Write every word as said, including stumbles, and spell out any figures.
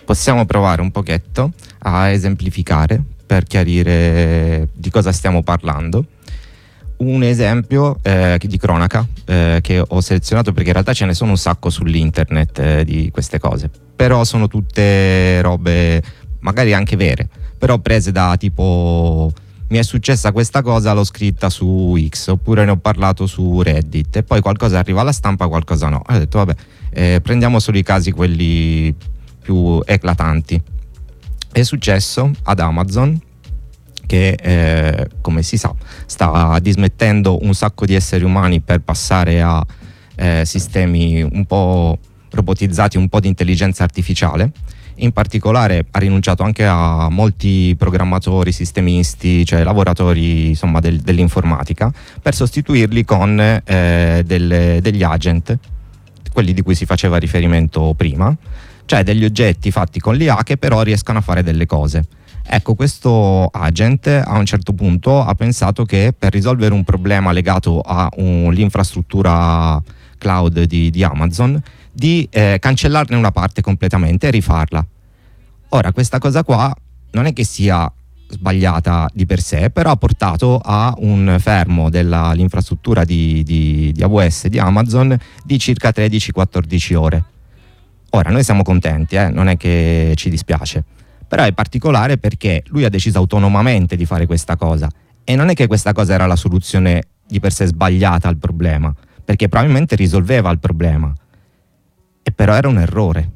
Possiamo provare un pochetto a esemplificare per chiarire di cosa stiamo parlando. Un esempio eh, di cronaca eh, che ho selezionato, perché in realtà ce ne sono un sacco sull'internet eh, di queste cose, però sono tutte robe magari anche vere, però prese da tipo mi è successa questa cosa, l'ho scritta su X, oppure ne ho parlato su Reddit, e poi qualcosa arriva alla stampa, qualcosa no. Ho detto vabbè, eh, prendiamo solo i casi quelli più eclatanti. È successo ad Amazon che eh, come si sa sta dismettendo un sacco di esseri umani per passare a eh, sistemi un po' robotizzati, un po' di intelligenza artificiale. In particolare ha rinunciato anche a molti programmatori, sistemisti, cioè lavoratori insomma del, dell'informatica, per sostituirli con eh, delle, degli agent, quelli di cui si faceva riferimento prima, cioè degli oggetti fatti con l'I A che però riescono a fare delle cose. Ecco, questo agent a un certo punto ha pensato che per risolvere un problema legato all'infrastruttura cloud di, di Amazon, di eh, cancellarne una parte completamente e rifarla. Ora, questa cosa qua non è che sia sbagliata di per sé, però ha portato a un fermo dell'infrastruttura di, di, di A W S di Amazon di circa tredici quattordici ore. Ora, noi siamo contenti, eh? Non è che ci dispiace, però è particolare perché lui ha deciso autonomamente di fare questa cosa, e non è che questa cosa era la soluzione di per sé sbagliata al problema, perché probabilmente risolveva il problema, e però era un errore.